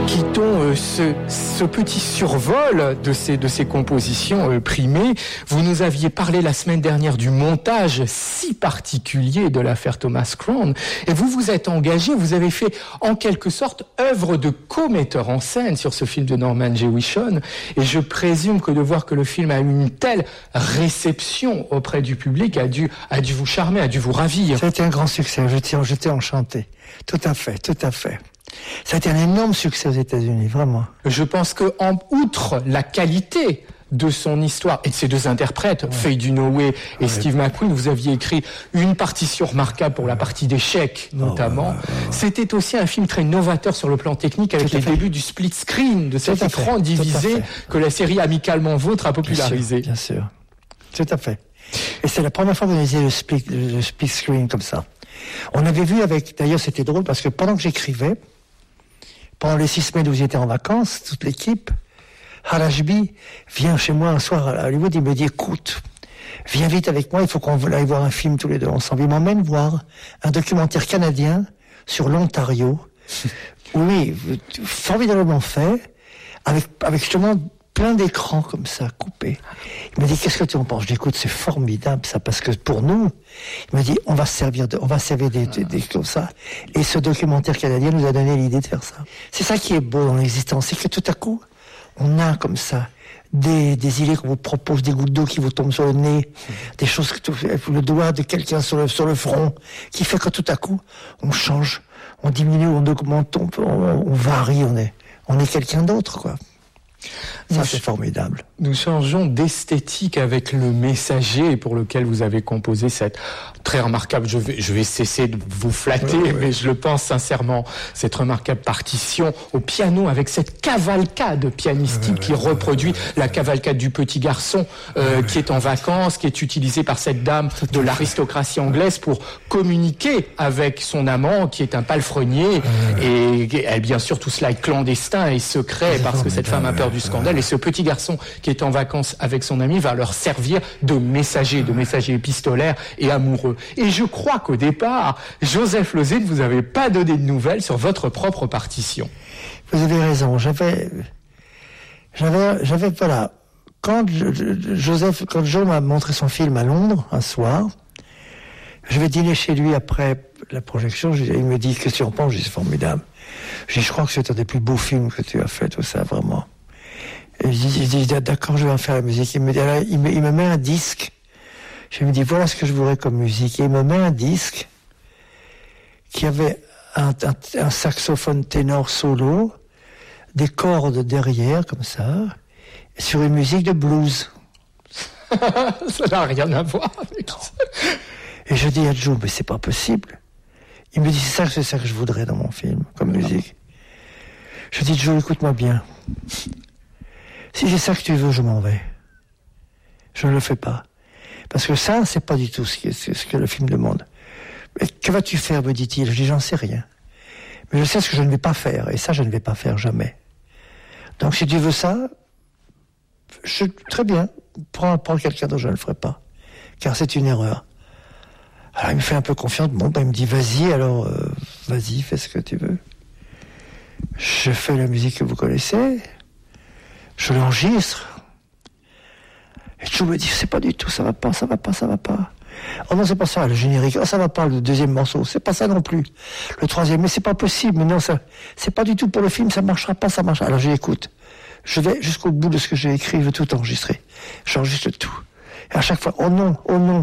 Quittons ce petit survol de ces compositions primées. Vous nous aviez parlé la semaine dernière du montage si particulier de l'affaire Thomas Crown, et vous vous êtes engagé, vous avez fait en quelque sorte œuvre de co-metteur en scène sur ce film de Norman Jewison, et je présume que de voir que le film a eu une telle réception auprès du public a dû vous charmer, a dû vous ravir. Ça a été un grand succès, j'étais enchanté. Tout à fait. Ça a été un énorme succès aux États-Unis, vraiment. Je pense que, outre la qualité de son histoire et de ses deux interprètes, Faye Dunaway et Steve McQueen, vous aviez écrit une partition remarquable pour la partie d'échecs, notamment. C'était aussi un film très novateur sur le plan technique, avec les débuts du split screen, de cet écran divisé que la série Amicalement Vôtre a popularisé. Bien sûr. Tout à fait. Et c'est la première fois qu'on utilisait le split screen comme ça. On avait vu d'ailleurs c'était drôle parce que pendant que j'écrivais, pendant les 6 semaines où j'étais en vacances, toute l'équipe, Harajbi vient chez moi un soir à Hollywood, il me dit, écoute, viens vite avec moi, il faut qu'on aille voir un film tous les deux ensemble. Il m'emmène voir un documentaire canadien sur l'Ontario, oui, formidablement fait, avec justement plein d'écrans comme ça, coupés. Il me dit, qu'est-ce que tu en penses? Je dis, écoute, c'est formidable ça, parce que pour nous, il me dit, on va servir des comme ça. Et ce documentaire canadien nous a donné l'idée de faire ça. C'est ça qui est beau dans l'existence, c'est que tout à coup, on a comme ça des idées qu'on vous propose, des gouttes d'eau qui vous tombent sur le nez, des choses le doigt de quelqu'un sur le front, qui fait que tout à coup, on change, on diminue, on augmente, on varie, on est quelqu'un d'autre, quoi. Ça, c'est formidable. Nous changeons d'esthétique avec Le Messager, pour lequel vous avez composé cette très remarquable, je vais cesser de vous flatter, mais je le pense sincèrement, cette remarquable partition au piano avec cette cavalcade pianistique qui reproduit la cavalcade du petit garçon qui est en vacances, qui est utilisée par cette dame de l'aristocratie anglaise pour communiquer avec son amant qui est un palefrenier, et elle, bien sûr, tout cela est clandestin et secret parce que cette femme a peur du scandale, et ce petit garçon qui est en vacances avec son ami va leur servir de messager épistolaire et amoureux. Et je crois qu'au départ, Joseph Losey ne vous avait pas donné de nouvelles sur votre propre partition. Vous avez raison, j'avais voilà, quand Joe m'a montré son film à Londres un soir, je vais dîner chez lui après la projection, il me dit, qu'est-ce que tu en penses? Je dis, c'est formidable. Je dis, je crois que c'est un des plus beaux films que tu as fait, tout ça, vraiment. Et je dis, d'accord, je vais en faire la musique. Il me dit, alors, il me met un disque. Je me dis, voilà ce que je voudrais comme musique. Et il me met un disque qui avait un saxophone ténor solo, des cordes derrière, comme ça, sur une musique de blues. Ça n'a rien à voir avec ça. Et je dis à Joe, mais c'est pas possible. Il me dit, c'est ça que je voudrais dans mon film, comme musique. Je dis, Joe, écoute-moi bien. Si c'est ça que tu veux, je m'en vais. Je ne le fais pas. Parce que ça, c'est pas du tout ce que le film demande. Mais que vas-tu faire, me dit-il? Je dis, j'en sais rien. Mais je sais ce que je ne vais pas faire. Et ça, je ne vais pas faire jamais. Donc, si tu veux ça, très bien. Prends quelqu'un d'autre, je ne le ferai pas. Car c'est une erreur. Alors, il me fait un peu confiance. Bon, il me dit, vas-y, alors, vas-y, fais ce que tu veux. Je fais la musique que vous connaissez. Je l'enregistre. Et Joe me dit, c'est pas du tout, ça va pas. Oh non, c'est pas ça, le générique. Oh, ça va pas, le deuxième morceau. C'est pas ça non plus. Le troisième, mais c'est pas possible. Mais non, ça, c'est pas du tout pour le film, ça marchera pas. Alors j'écoute. Je vais jusqu'au bout de ce que j'ai écrit, je vais tout enregistrer. J'enregistre tout. Et à chaque fois, oh non.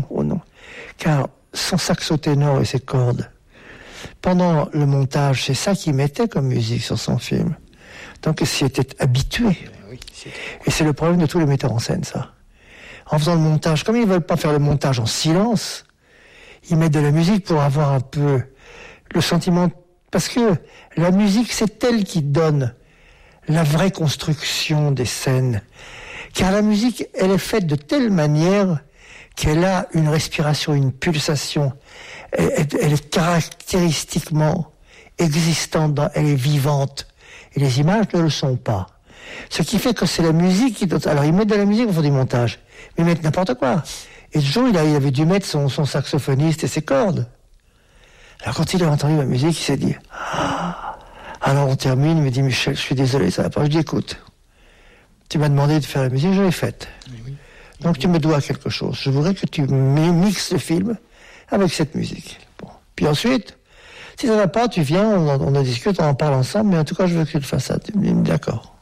Car son saxo ténor et ses cordes, pendant le montage, c'est ça qu'il mettait comme musique sur son film. Donc il s'y était habitué. Et c'est le problème de tous les metteurs en scène, ça. En faisant le montage, comme ils ne veulent pas faire le montage en silence, ils mettent de la musique pour avoir un peu le sentiment... Parce que la musique, c'est elle qui donne la vraie construction des scènes. Car la musique, elle est faite de telle manière qu'elle a une respiration, une pulsation. Elle est caractéristiquement existante, elle est vivante. Et les images ne le sont pas. Ce qui fait que c'est la musique qui doit... Alors ils mettent de la musique, ils font du montage. Mais ils mettent n'importe quoi. Et Joe, il avait dû mettre son saxophoniste et ses cordes. Alors quand il a entendu ma musique, il s'est dit, ah Alors on termine, il me dit, Michel, je suis désolé, ça va pas. Je dis, écoute, tu m'as demandé de faire la musique, je l'ai faite. Oui. Donc tu me dois quelque chose. Je voudrais que tu mixes le film avec cette musique. Bon. Puis ensuite, si ça va pas, tu viens, on en discute, on en parle ensemble, mais en tout cas, je veux que tu le fasses ça. Tu me dis, d'accord.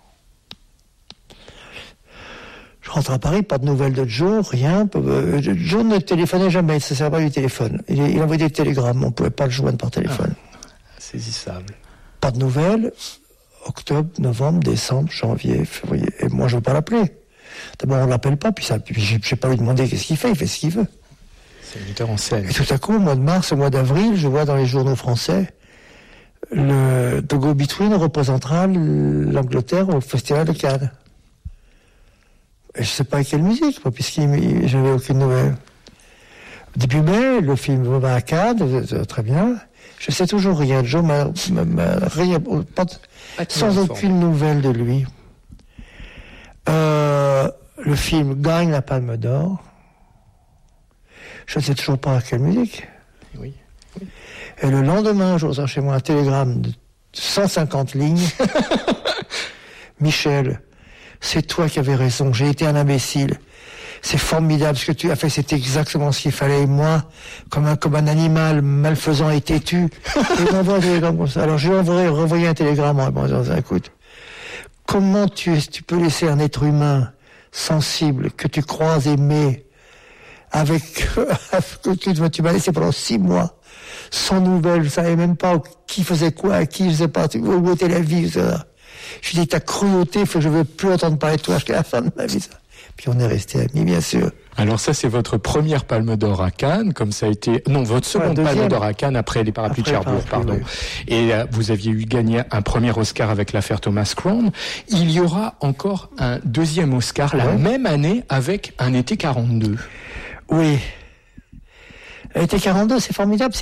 Je rentre à Paris, pas de nouvelles de Joe, rien. Joe ne téléphonait jamais, il ne se servait pas du téléphone. Il envoyait des télégrammes, on ne pouvait pas le joindre par téléphone. Saisissable. Pas de nouvelles. Octobre, novembre, décembre, janvier, février. Et moi, je ne veux pas l'appeler. D'abord, on ne l'appelle pas, puis je n'ai pas lui demander qu'est-ce qu'il fait ce qu'il veut. C'est le metteur en scène. Et tout à coup, au mois de mars, au mois d'avril, je vois dans les journaux français, le The Go-Between représentera l'Angleterre au Festival de Cannes. Et je ne sais pas quelle musique, j'avais aucune nouvelle. Début mai, le film va à Cannes, très bien. Je sais toujours rien. Joe sans aucune nouvelle de lui. Le film gagne la Palme d'Or. Je ne sais toujours pas à quelle musique. Oui. Et le lendemain, je reçois chez moi un télégramme de 150 lignes. Michel, c'est toi qui avais raison, j'ai été un imbécile. C'est formidable ce que tu as fait, c'est exactement ce qu'il fallait. Et moi, comme un animal malfaisant et têtu, il m'envoie un télégramme comme ça. Alors je lui ai renvoyé un télégramme en disant, écoute, comment tu peux laisser un être humain sensible, que tu crois aimer, que tu m'as laissé pendant 6 mois, sans nouvelles, je savais même pas qui faisait quoi, à qui, je sais pas, où était la vie, etc. Je lui ai dit, ta cruauté, je ne veux plus entendre parler de toi jusqu'à la fin de ma vie. Ça. Puis on est restés amis, bien sûr. Alors ça, c'est votre première Palme d'Or à Cannes, comme ça a été... Non, votre seconde Palme d'Or à Cannes après les Parapluies de Cherbourg, pardon. Oui. Et vous aviez eu gagné un premier Oscar avec l'affaire Thomas Crown. Il y aura encore un deuxième Oscar la même année avec Un été 42. Oui. Un été 42, c'est formidable.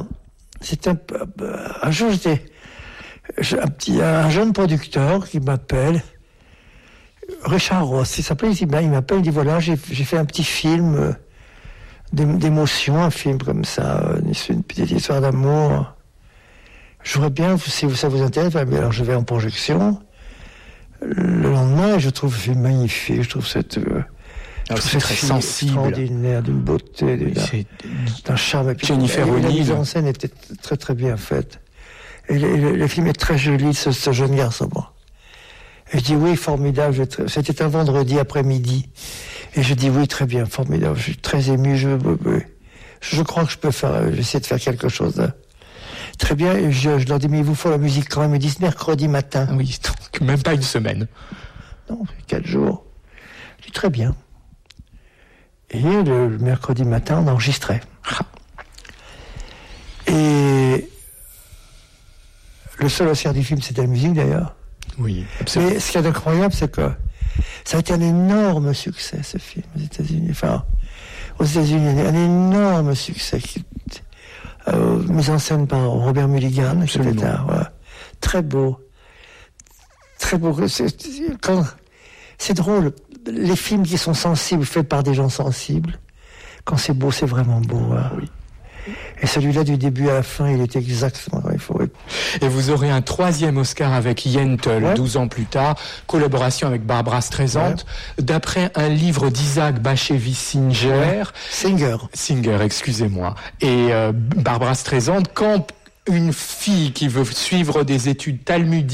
Un jour, j'étais... un jeune producteur qui m'appelle, Richard Ross, il m'appelle, il dit voilà, j'ai fait un petit film d'émotion, un film comme ça, une petite histoire d'amour. Je voudrais bien, si ça vous intéresse, alors je vais en projection. Le lendemain, je trouve le film magnifique, je trouve cette très sensible, extraordinaire, d'une beauté, d'un charme. Jennifer O'Neill. La mise en scène était très très bien faite. Et le film est très joli, ce jeune garçon. Et je dis oui, formidable. C'était un vendredi après-midi. Et je dis oui, très bien, formidable. Je suis très ému. Je crois que je peux j'essaie de faire quelque chose. Très bien. Et je leur dis, mais il vous faut la musique quand même. Ils disent mercredi matin. Oui, donc même pas une semaine. Non, 4 jours. Je dis très bien. Et le mercredi matin, on enregistrait. Et le seul Oscar du film, c'était la musique d'ailleurs. Oui, absolument. Mais ce qui est incroyable, c'est que ça a été un énorme succès, ce film, aux États-Unis. Enfin, aux États-Unis, un énorme succès. Mise en scène par Robert Mulligan, qui était très beau. Très beau. C'est drôle. Les films qui sont sensibles, faits par des gens sensibles, quand c'est beau, c'est vraiment beau. Hein. Oui. Et celui-là, du début à la fin, il est exactement comme il faut. Et vous aurez un 3e Oscar avec Yentl, 12 ans plus tard, collaboration avec Barbra Streisand, d'après un livre d'Isaac Bashevis Singer, excusez-moi. Et Barbra Streisand, quand une fille qui veut suivre des études talmudiques